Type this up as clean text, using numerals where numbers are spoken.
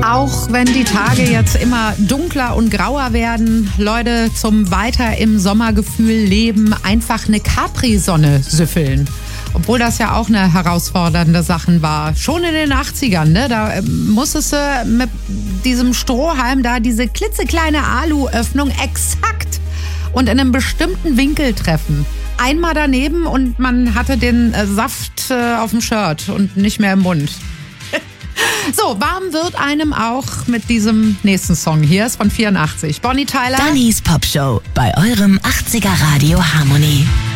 Auch wenn die Tage jetzt immer dunkler und grauer werden, Leute, zum weiter im Sommergefühl leben, einfach eine Capri-Sonne süffeln. Obwohl das ja auch eine herausfordernde Sache war. Schon in den 80ern, ne? Da musstest du mit diesem Strohhalm da diese klitzekleine Aluöffnung exakt und in einem bestimmten Winkel treffen. Einmal daneben und man hatte den Saft auf dem Shirt und nicht mehr im Mund. So, warm wird einem auch mit diesem nächsten Song hier, ist von 84. Bonnie Tyler. Dannys Popshow bei eurem 80er Radio Harmony.